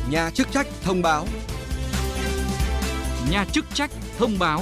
Nhà chức trách thông báo. Nhà chức trách thông báo.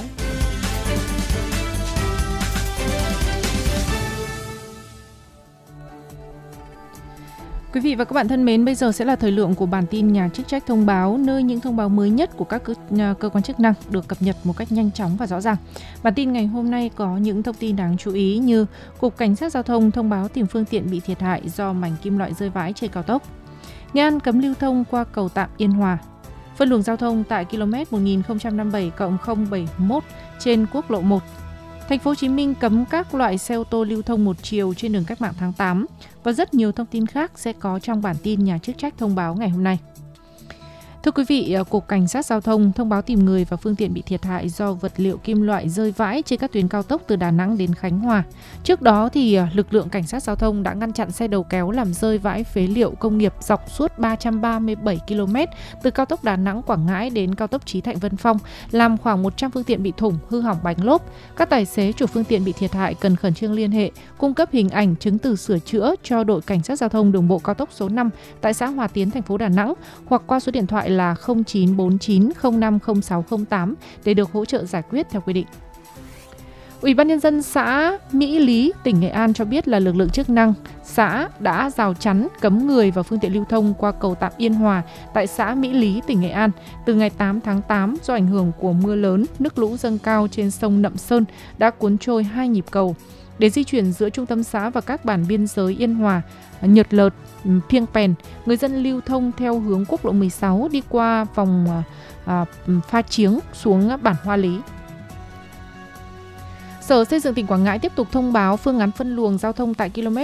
Quý vị và các bạn thân mến, bây giờ sẽ là thời lượng của bản tin Nhà chức trách thông báo, nơi những thông báo mới nhất của các cơ quan chức năng được cập nhật một cách nhanh chóng và rõ ràng. Bản tin ngày hôm nay có những thông tin đáng chú ý như Cục Cảnh sát Giao thông thông báo tìm phương tiện bị thiệt hại do mảnh kim loại rơi vãi trên cao tốc. Nghệ An cấm lưu thông qua cầu tạm Yên Hòa. Phân luồng giao thông tại km 1057+071 trên quốc lộ 1. Thành phố Hồ Chí Minh cấm các loại xe ô tô lưu thông một chiều trên đường Cách mạng tháng 8 và rất nhiều thông tin khác sẽ có trong bản tin Nhà chức trách thông báo ngày hôm nay. Thưa quý vị, Cục Cảnh sát Giao thông thông báo tìm người và phương tiện bị thiệt hại do vật liệu kim loại rơi vãi trên các tuyến cao tốc từ Đà Nẵng đến Khánh Hòa. Trước đó thì lực lượng Cảnh sát Giao thông đã ngăn chặn xe đầu kéo làm rơi vãi phế liệu công nghiệp dọc suốt 337 km từ cao tốc Đà Nẵng Quảng Ngãi đến cao tốc Chí Thạnh Vân Phong, làm khoảng 100 phương tiện bị thủng, hư hỏng bánh lốp. Các tài xế chủ phương tiện bị thiệt hại cần khẩn trương liên hệ, cung cấp hình ảnh chứng từ sửa chữa cho đội Cảnh sát Giao thông đường bộ cao tốc số 5 tại xã Hòa Tiến, thành phố Đà Nẵng hoặc qua số điện thoại là 0949 050608 để được hỗ trợ giải quyết theo quy định. Ủy ban nhân dân xã Mỹ Lý, tỉnh Nghệ An cho biết là lực lượng chức năng xã đã rào chắn cấm người và phương tiện lưu thông qua cầu tạm Yên Hòa tại xã Mỹ Lý, tỉnh Nghệ An từ ngày 8 tháng 8 do ảnh hưởng của mưa lớn, nước lũ dâng cao trên sông Nậm Sơn đã cuốn trôi 2 nhịp cầu. Để di chuyển giữa trung tâm xã và các bản biên giới Yên Hòa, Nhật Lợt, Phiêng Pèn, người dân lưu thông theo hướng quốc lộ 16 đi qua vòng Pha Chiếng xuống bản Hoa Lý. Sở Xây dựng tỉnh Quảng Ngãi tiếp tục thông báo phương án phân luồng giao thông tại km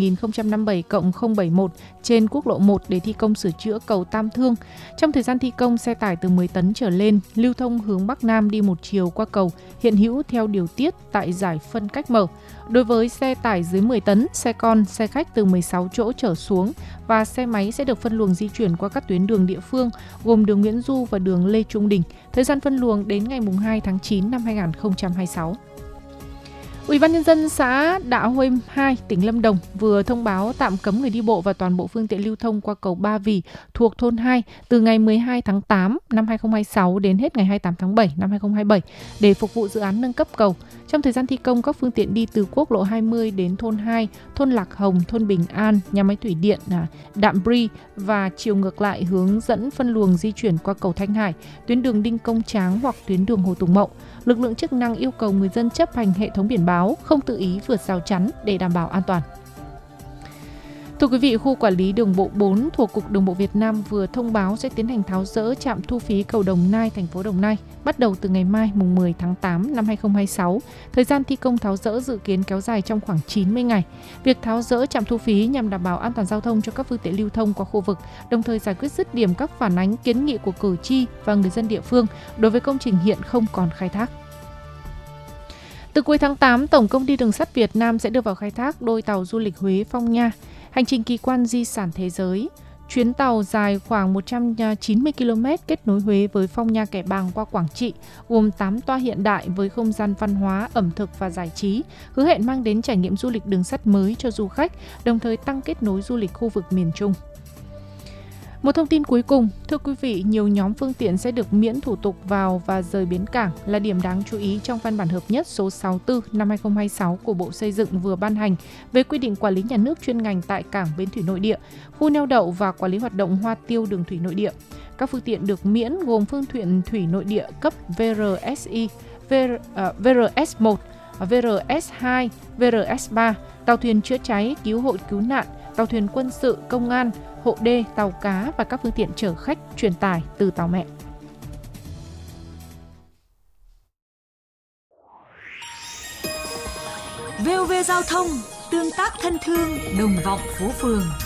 1057+071 trên quốc lộ 1 để thi công sửa chữa cầu Tam Thương. Trong thời gian thi công, xe tải từ 10 tấn trở lên lưu thông hướng Bắc Nam đi một chiều qua cầu hiện hữu theo điều tiết tại giải phân cách mở. Đối với xe tải dưới 10 tấn, xe con, xe khách từ 16 chỗ trở xuống và xe máy sẽ được phân luồng di chuyển qua các tuyến đường địa phương gồm đường Nguyễn Du và đường Lê Trung Đình. Thời gian phân luồng đến ngày 2 tháng 9 năm 2026. Ủy ban nhân dân xã Đạ Huê 2, tỉnh Lâm Đồng vừa thông báo tạm cấm người đi bộ và toàn bộ phương tiện lưu thông qua cầu Ba Vì thuộc thôn 2 từ ngày 12 tháng 8 năm 2026 đến hết ngày 28 tháng 7 năm 2027 để phục vụ dự án nâng cấp cầu. Trong thời gian thi công, các phương tiện đi từ quốc lộ 20 đến thôn 2, thôn Lạc Hồng, thôn Bình An, nhà máy thủy điện Đạm Bri và chiều ngược lại hướng dẫn phân luồng di chuyển qua cầu Thanh Hải, tuyến đường Đinh Công Tráng hoặc tuyến đường Hồ Tùng Mậu. Lực lượng chức năng yêu cầu người dân chấp hành hệ thống biển báo, không tự ý vượt rào chắn để đảm bảo an toàn. Thưa quý vị, khu quản lý đường bộ 4 thuộc Cục Đường bộ Việt Nam vừa thông báo sẽ tiến hành tháo dỡ trạm thu phí cầu Đồng Nai, thành phố Đồng Nai, bắt đầu từ ngày mai mùng 10 tháng 8 năm 2026. Thời gian thi công tháo dỡ dự kiến kéo dài trong khoảng 90 ngày. Việc tháo dỡ trạm thu phí nhằm đảm bảo an toàn giao thông cho các phương tiện lưu thông qua khu vực, đồng thời giải quyết dứt điểm các phản ánh kiến nghị của cử tri và người dân địa phương đối với công trình hiện không còn khai thác. Từ cuối tháng 8, Tổng Công ty Đường sắt Việt Nam sẽ đưa vào khai thác đôi tàu du lịch Huế Phong Nha, hành trình kỳ quan di sản thế giới. Chuyến tàu dài khoảng 190 km kết nối Huế với Phong Nha Kẻ Bàng qua Quảng Trị, gồm 8 toa hiện đại với không gian văn hóa, ẩm thực và giải trí, hứa hẹn mang đến trải nghiệm du lịch đường sắt mới cho du khách, đồng thời tăng kết nối du lịch khu vực miền Trung. Một thông tin cuối cùng, thưa quý vị, nhiều nhóm phương tiện sẽ được miễn thủ tục vào và rời bến cảng là điểm đáng chú ý trong văn bản hợp nhất số 64 năm 2026 của Bộ Xây dựng vừa ban hành về quy định quản lý nhà nước chuyên ngành tại cảng bến thủy nội địa, khu neo đậu và quản lý hoạt động hoa tiêu đường thủy nội địa. Các phương tiện được miễn gồm phương tiện thủy nội địa cấp VRSI, VRS1, VRS2, VRS3, tàu thuyền chữa cháy, cứu hộ cứu nạn, tàu thuyền quân sự, công an, hộ đê, tàu cá và các phương tiện chở khách, truyền tải từ tàu mẹ. VOV Giao thông, tương tác thân thương, đồng vọng phố phường.